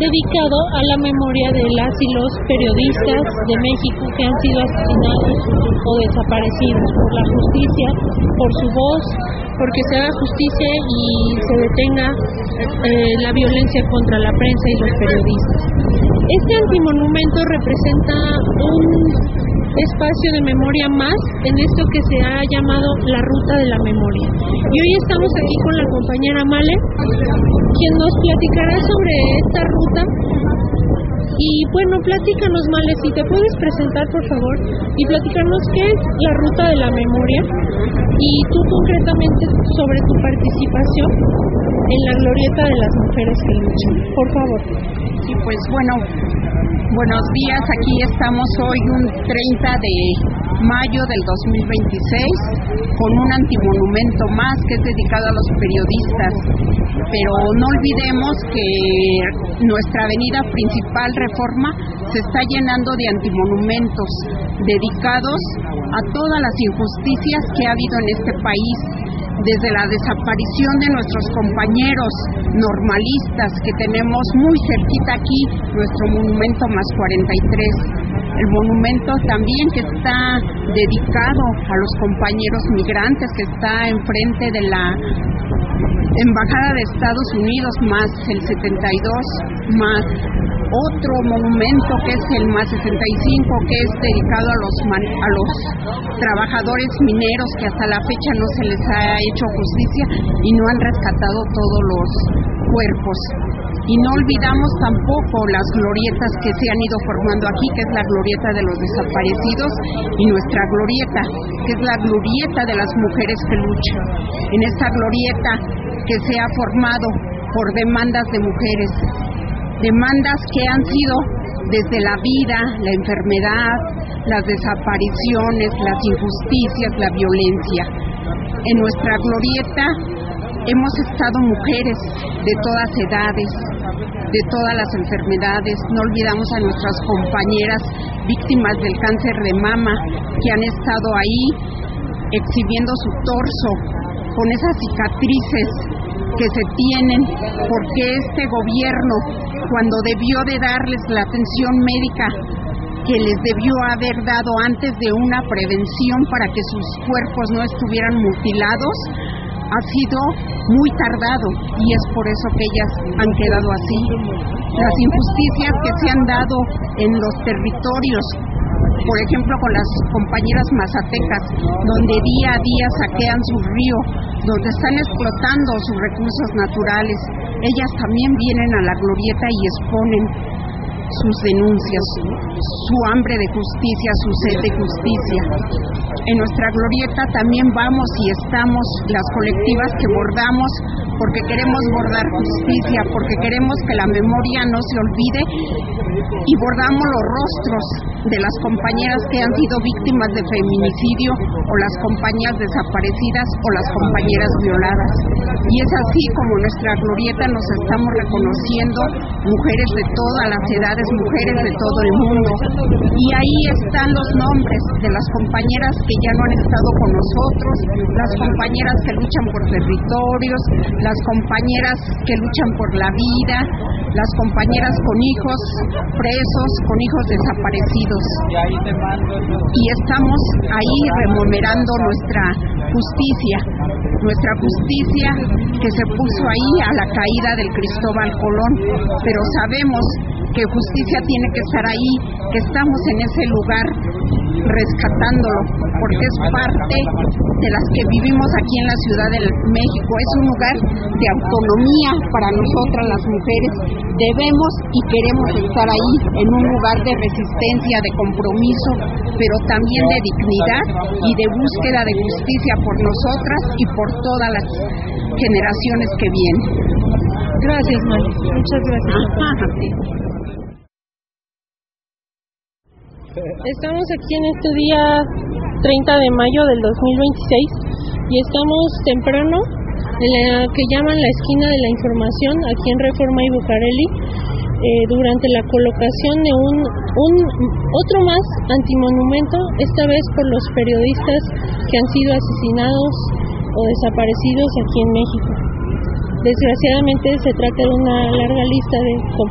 dedicado a la memoria de las y los periodistas de México que han sido asesinados o desaparecidos, por la justicia, por su voz, porque se haga justicia y se detenga la violencia contra la prensa y los periodistas. Este antimonumento representa un espacio de memoria más en esto que se ha llamado la Ruta de la Memoria. Y hoy estamos aquí con la compañera Male, quien nos platicará sobre esta ruta. Y bueno, platícanos, Male, si te puedes presentar, por favor, y platicarnos qué es la Ruta de la Memoria y tú concretamente sobre tu participación en la glorieta de las mujeres que luchan. Por favor. Sí, pues bueno, buenos días. Aquí estamos hoy un 30 de mayo del 2026 con un antimonumento más que es dedicado a los periodistas. Pero no olvidemos que nuestra avenida principal, Reforma, se está llenando de antimonumentos dedicados a todas las injusticias que ha habido en este país, desde la desaparición de nuestros compañeros normalistas que tenemos muy cerquita aquí, nuestro monumento más 43, el monumento también que está dedicado a los compañeros migrantes, que está enfrente de la Embajada de Estados Unidos, más el 72, más otro monumento que es el más 65, que es dedicado a los trabajadores mineros que hasta la fecha no se les ha hecho justicia y no han rescatado todos los cuerpos. Y no olvidamos tampoco las glorietas que se han ido formando aquí, que es la glorieta de los desaparecidos y nuestra glorieta, que es la glorieta de las mujeres que luchan. En esta glorieta que se ha formado por demandas de mujeres, demandas que han sido desde la vida, la enfermedad, las desapariciones, las injusticias, la violencia. En nuestra glorieta hemos estado mujeres de todas edades, de todas las enfermedades. No olvidamos a nuestras compañeras víctimas del cáncer de mama que han estado ahí exhibiendo su torso con esas cicatrices que se tienen, porque este gobierno, cuando debió de darles la atención médica que les debió haber dado antes de una prevención para que sus cuerpos no estuvieran mutilados, ha sido muy tardado y es por eso que ellas han quedado así. Las injusticias que se han dado en los territorios, por ejemplo con las compañeras mazatecas, donde día a día saquean su río, donde están explotando sus recursos naturales, ellas también vienen a la glorieta y exponen sus denuncias, su hambre de justicia, su sed de justicia. En nuestra glorieta también vamos y estamos las colectivas que bordamos, porque queremos bordar justicia, porque queremos que la memoria no se olvide, y bordamos los rostros de las compañeras que han sido víctimas de feminicidio, o las compañeras desaparecidas, o las compañeras violadas. Y es así como nuestra glorieta nos estamos reconociendo, mujeres de todas las edades, mujeres de todo el mundo. Y ahí están los nombres de las compañeras que ya no han estado con nosotros, las compañeras que luchan por territorios, las compañeras que luchan por la vida, las compañeras con hijos presos, con hijos desaparecidos. Y estamos ahí rememorando nuestra justicia que se puso ahí a la caída del Cristóbal Colón, pero sabemos que justicia tiene que estar ahí, que estamos en ese lugar rescatándolo, porque es parte de las que vivimos aquí en la Ciudad de México. Es un lugar de autonomía para nosotras las mujeres. Debemos y queremos estar ahí, en un lugar de resistencia, de compromiso, pero también de dignidad y de búsqueda de justicia por nosotras y por todas las generaciones que vienen. Gracias, Mari. Muchas gracias. Estamos aquí en este día 30 de mayo del 2026 y estamos temprano en la que llaman la esquina de la información, aquí en Reforma y Bucareli, durante la colocación de otro más antimonumento, esta vez por los periodistas que han sido asesinados o desaparecidos aquí en México. Desgraciadamente se trata de una larga lista de